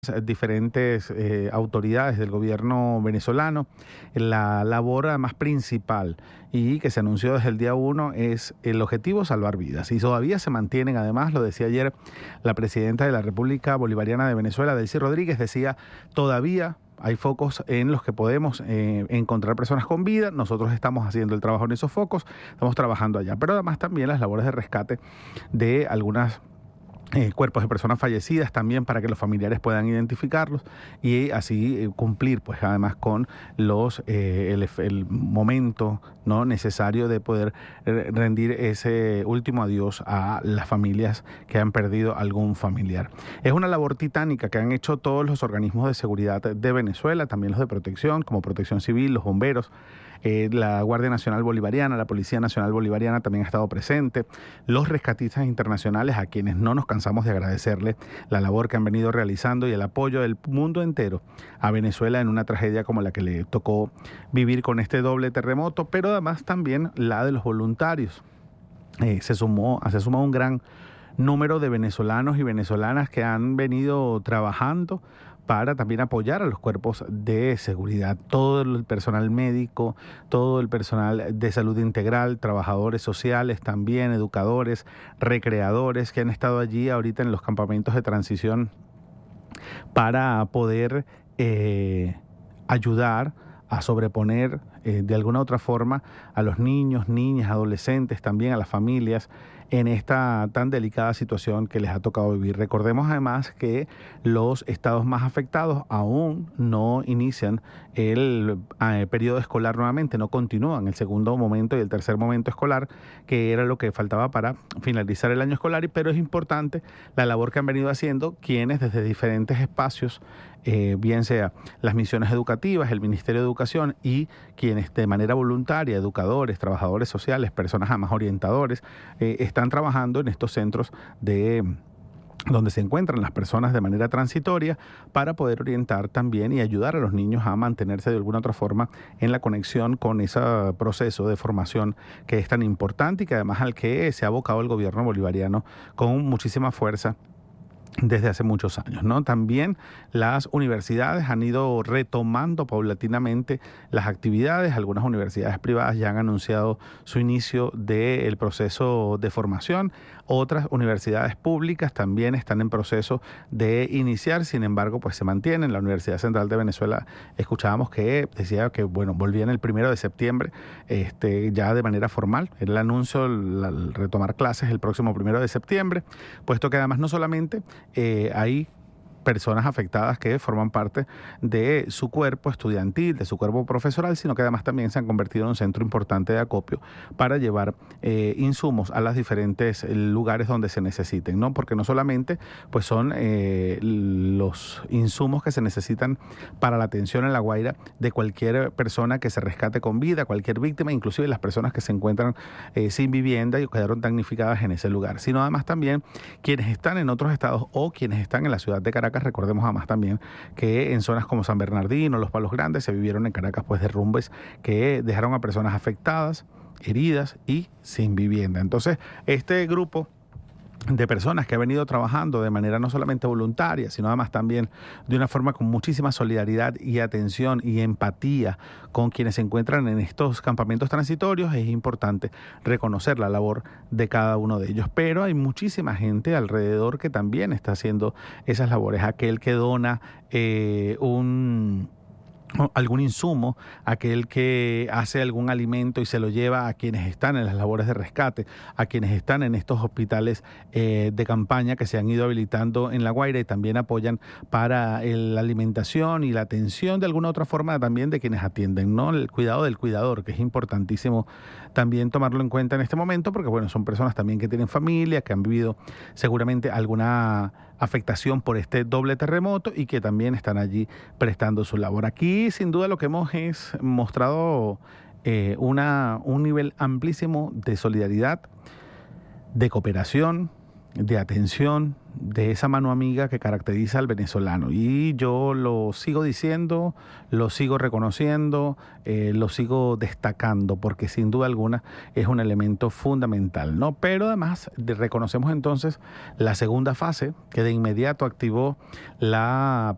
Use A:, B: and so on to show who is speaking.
A: diferentes autoridades del gobierno venezolano. La labor más principal y que se anunció desde el día 1 es el objetivo salvar vidas, y todavía se mantienen. Además, lo decía ayer la presidenta de la República Bolivariana de Venezuela, Delcy Rodríguez, decía: todavía hay focos en los que podemos encontrar personas con vida. Nosotros estamos haciendo el trabajo en esos focos, estamos trabajando allá, pero además también las labores de rescate de algunas cuerpos de personas fallecidas también, para que los familiares puedan identificarlos y así cumplir pues además con el momento no necesario de poder rendir ese último adiós a las familias que han perdido algún familiar. Es una labor titánica que han hecho todos los organismos de seguridad de Venezuela, también los de protección, como Protección Civil, los bomberos, la Guardia Nacional Bolivariana, la Policía Nacional Bolivariana también ha estado presente, los rescatistas internacionales, a quienes no nos cansamos de agradecerle la labor que han venido realizando y el apoyo del mundo entero a Venezuela en una tragedia como la que le tocó vivir con este doble terremoto, pero además también la de los voluntarios. Se sumó un gran número de venezolanos y venezolanas que han venido trabajando para también apoyar a los cuerpos de seguridad, todo el personal médico, todo el personal de salud integral, trabajadores sociales también, educadores, recreadores que han estado allí ahorita en los campamentos de transición para poder ayudar a sobreponer de alguna u otra forma a los niños, niñas, adolescentes, también a las familias en esta tan delicada situación que les ha tocado vivir. Recordemos además que los estados más afectados aún no inician el periodo escolar nuevamente, no continúan el segundo momento y el tercer momento escolar, que era lo que faltaba para finalizar el año escolar, pero es importante la labor que han venido haciendo quienes desde diferentes espacios, bien sea las misiones educativas, el Ministerio de Educación y quienes de manera voluntaria, educadores, trabajadores sociales, personas además orientadores, están trabajando en estos centros donde se encuentran las personas de manera transitoria, para poder orientar también y ayudar a los niños a mantenerse de alguna otra forma en la conexión con ese proceso de formación que es tan importante y que además al que se ha abocado el gobierno bolivariano con muchísima fuerza desde hace muchos años, ¿no? También las universidades han ido retomando paulatinamente las actividades. Algunas universidades privadas ya han anunciado su inicio del proceso de formación. Otras universidades públicas también están en proceso de iniciar, sin embargo, pues se mantienen. La Universidad Central de Venezuela, escuchábamos que decía que, bueno, volvían el 1 de septiembre, ya de manera formal. Era el anuncio, el retomar clases el próximo 1 de septiembre, puesto que además no solamente hay personas afectadas que forman parte de su cuerpo estudiantil, de su cuerpo profesoral, sino que además también se han convertido en un centro importante de acopio para llevar insumos a los diferentes lugares donde se necesiten, ¿no? Porque no solamente pues son los insumos que se necesitan para la atención en La Guaira de cualquier persona que se rescate con vida, cualquier víctima, inclusive las personas que se encuentran sin vivienda y quedaron damnificadas en ese lugar, sino además también quienes están en otros estados o quienes están en la ciudad de Caracas. Recordemos además también que en zonas como San Bernardino, Los Palos Grandes, se vivieron en Caracas pues derrumbes que dejaron a personas afectadas, heridas y sin vivienda. Entonces, este grupo de personas que ha venido trabajando de manera no solamente voluntaria, sino además también de una forma con muchísima solidaridad y atención y empatía con quienes se encuentran en estos campamentos transitorios, es importante reconocer la labor de cada uno de ellos. Pero hay muchísima gente alrededor que también está haciendo esas labores. Aquel que dona algún insumo, aquel que hace algún alimento y se lo lleva a quienes están en las labores de rescate, a quienes están en estos hospitales de campaña que se han ido habilitando en La Guaira y también apoyan para la alimentación y la atención de alguna otra forma también de quienes atienden, ¿no? El cuidado del cuidador, que es importantísimo también tomarlo en cuenta en este momento, porque bueno, son personas también que tienen familia, que han vivido seguramente alguna afectación por este doble terremoto y que también están allí prestando su labor. Aquí sin duda lo que hemos es mostrado un nivel amplísimo de solidaridad, de cooperación, de atención, de esa mano amiga que caracteriza al venezolano. Y yo lo sigo diciendo, lo sigo reconociendo, lo sigo destacando, porque sin duda alguna es un elemento fundamental, ¿no? Pero además reconocemos entonces la segunda fase, que de inmediato activó la